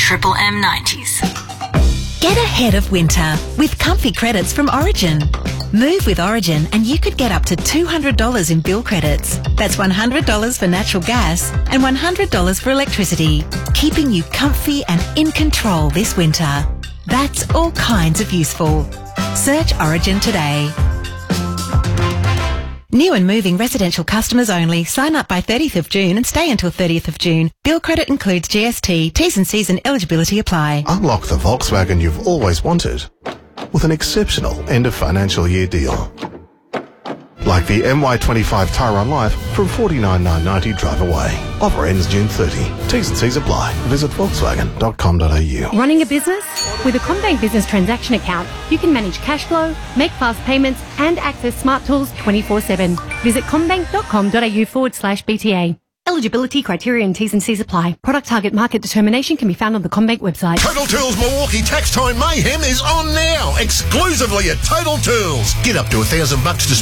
Triple M 90s. Get ahead of winter with comfy credits from Origin. Move with Origin and you could get up to $200 in bill credits. That's $100 for natural gas and $100 for electricity, keeping you comfy and in control this winter. That's all kinds of useful. Search Origin today. New and moving residential customers only. Sign up by 30th of June and stay until 30th of June. Bill credit includes GST. T's and C's and eligibility apply. Unlock the Volkswagen you've always wanted with an exceptional end of financial year deal. Like the MY25 Tyron Life from $49,990 drive away. Offer ends June 30. T's and C's apply. Visit volkswagen.com.au. Running a business? With a CommBank Business Transaction Account, you can manage cash flow, make fast payments and access smart tools 24/7. Visit commbank.com.au/BTA. Eligibility criteria and T's and C's apply. Product target market determination can be found on the CommBank website. Total Tools Milwaukee Tax Time Mayhem is on now, exclusively at Total Tools. Get up to $1,000 to